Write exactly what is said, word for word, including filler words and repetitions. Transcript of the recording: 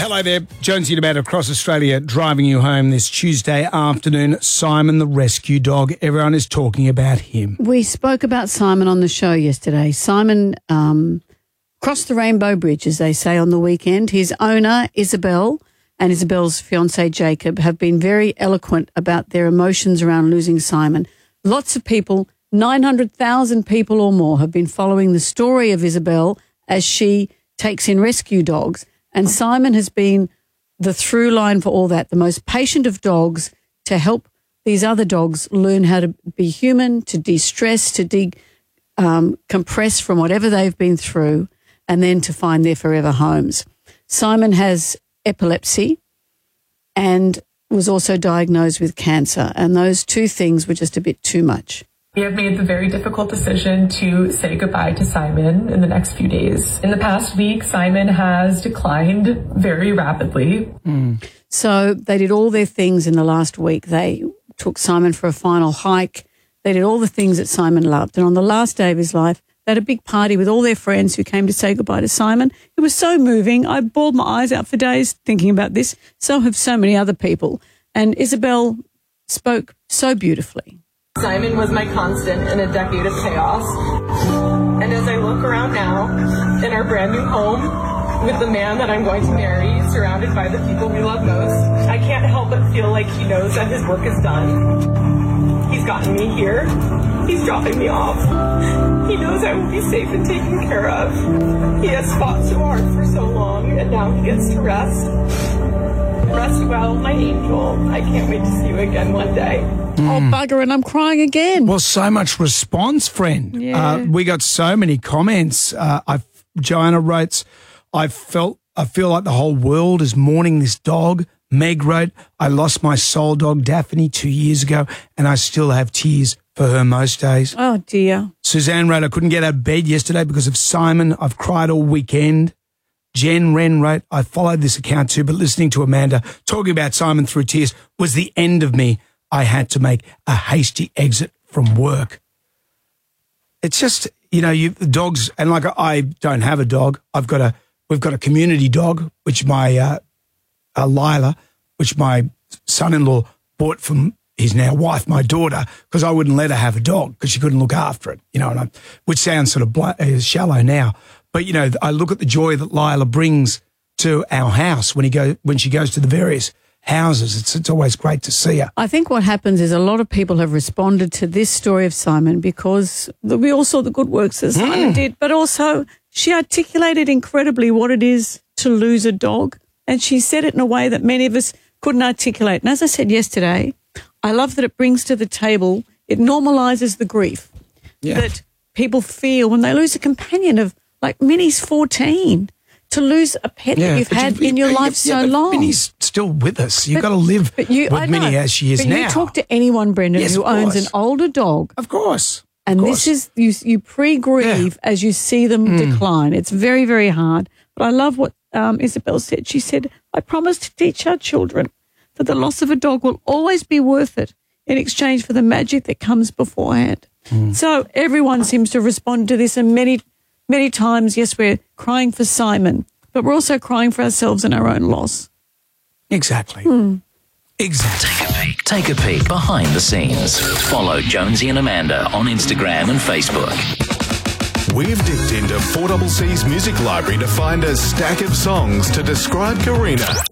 Hello there, Jonesy and Amanda across Australia driving you home this Tuesday afternoon. Simon the rescue dog, everyone is talking about him. We spoke about Simon on the show yesterday. Simon um, crossed the Rainbow Bridge, as they say, on the weekend. His owner, Isabel, and Isabel's fiancé, Jacob, have been very eloquent about their emotions around losing Simon. Lots of people, nine hundred thousand people or more, have been following the story of Isabel as she takes in rescue dogs. And Simon has been the through line for all that, the most patient of dogs to help these other dogs learn how to be human, to de-stress, to de- um, compress from whatever they've been through, and then to find their forever homes. Simon has epilepsy and was also diagnosed with cancer, and those two things were just a bit too much. We have made the very difficult decision to say goodbye to Simon in the next few days. In the past week, Simon has declined very rapidly. Mm. So they did all their things in the last week. They took Simon for a final hike. They did all the things that Simon loved. And on the last day of his life, they had a big party with all their friends who came to say goodbye to Simon. It was so moving. I bawled my eyes out for days thinking about this. So have so many other people. And Isabel spoke so beautifully. Simon was my constant in a decade of chaos. And as I look around now in our brand new home with the man that I'm going to marry, surrounded by the people we love most, I can't help but feel like he knows that his work is done. He's gotten me here. He's dropping me off. He knows I will be safe and taken care of. He has fought so hard for so long, and now he gets to rest. Rest well, my angel. I can't wait to see you again one day. Mm. Oh, bugger, and I'm crying again. Well, so much response, friend. Yeah. Uh, we got so many comments. Uh, I, Joanna writes, I felt, I feel like the whole world is mourning this dog. Meg wrote, I lost my soul dog, Daphne, two years ago, and I still have tears for her most days. Oh, dear. Suzanne wrote, I couldn't get out of bed yesterday because of Simon. I've cried all weekend. Jen Wren wrote, I followed this account too, but listening to Amanda talking about Simon through tears was the end of me. I had to make a hasty exit from work. It's just, you know, you dogs, and like I don't have a dog. I've got a, we've got a community dog, which my, uh, uh Lila, which my son-in-law bought from his now wife, my daughter, because I wouldn't let her have a dog because she couldn't look after it, you know, and I, which sounds sort of bl- uh, shallow now. But, you know, I look at the joy that Lila brings to our house when he go when she goes to the various houses. It's it's always great to see her. I think what happens is a lot of people have responded to this story of Simon because we all saw the good works that Simon mm. did, but also she articulated incredibly what it is to lose a dog, and she said it in a way that many of us couldn't articulate. And as I said yesterday, I love that it brings to the table, it normalises the grief yeah. that people feel when they lose a companion of, like, Minnie's fourteen. To lose a pet yeah, that you've had you, in your life yeah, so long. Minnie's still with us. You've but, got to live you, with Minnie as she is but now. You talk to anyone, Brendan, yes, who owns an older dog. Of course. And of course. this is, you, you pre-grieve yeah. as you see them mm. decline. It's very, very hard. But I love what um, Isabel said. She said, I promise to teach our children that the loss of a dog will always be worth it in exchange for the magic that comes beforehand. Mm. So everyone seems to respond to this, and many Many times, yes, we're crying for Simon, but we're also crying for ourselves and our own loss. Exactly. Mm. Exactly. Take a peek. Take a peek behind the scenes. Follow Jonesy and Amanda on Instagram and Facebook. We've dipped into four C C's music library to find a stack of songs to describe Karina.